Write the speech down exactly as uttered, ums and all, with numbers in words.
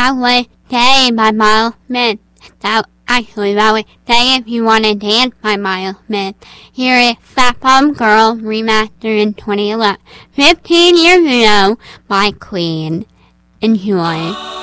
that would say by Miles Smith. That actually that would say if you want to dance by Miles Smith. Here is Sapphire Girl remastered in twenty eleven, fifteen years ago by Queen. Enjoy.